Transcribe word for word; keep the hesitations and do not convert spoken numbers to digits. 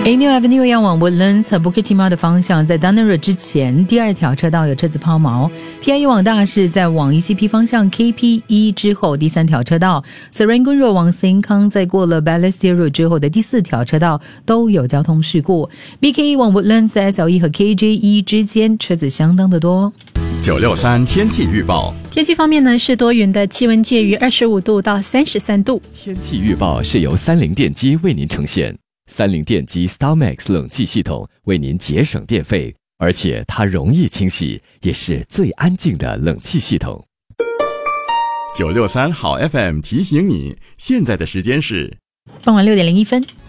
A New Avenue 要往 Woodlands 和 Bukit Timah 的方向，在 Dunner Road 之前第二条车道有车子抛锚。 P I E 往大市在往 E C P 方向 K P E 之后第三条车道， Serangoon Road 往 Sengkang 在过了 Balestier Road 之后的第四条车道都有交通事故。 B K E 往 Woodlands 在 S L E 和 K J E 之间车子相当的多。 九六三天气预报。 天气方面呢，是多云的，气温介于二十五度到三十三度。 天气预报是由三菱电机为您呈现。三菱电机 StarMax 冷气系统为您节省电费，而且它容易清洗，也是最安静的冷气系统。 九六三好 F M 提醒你，现在的时间是傍晚六点零一分。